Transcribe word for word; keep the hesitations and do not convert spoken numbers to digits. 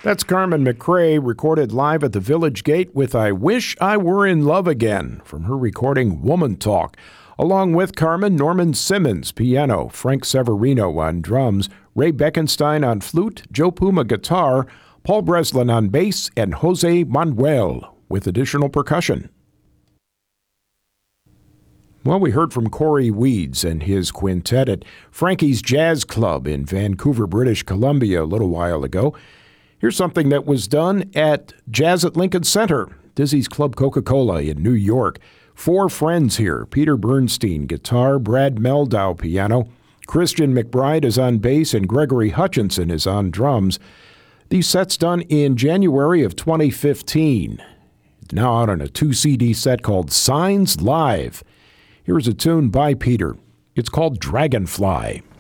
That's Carmen McRae, recorded live at the Village Gate with I Wish I Were in Love Again from her recording Woman Talk. Along with Carmen, Norman Simmons, piano, Frank Severino on drums, Ray Beckenstein on flute, Joe Puma guitar, Paul Breslin on bass, and Jose Manuel with additional percussion. Well, we heard from Corey Weeds and his quintet at Frankie's Jazz Club in Vancouver, British Columbia a little while ago. Here's something that was done at Jazz at Lincoln Center, Dizzy's Club Coca-Cola in New York. Four friends here: Peter Bernstein, guitar, Brad Meldau, piano, Christian McBride is on bass, and Gregory Hutchinson is on drums. These sets done in January of twenty fifteen. Now out on a two C D set called Signs Live. Here's a tune by Peter. It's called Dragonfly.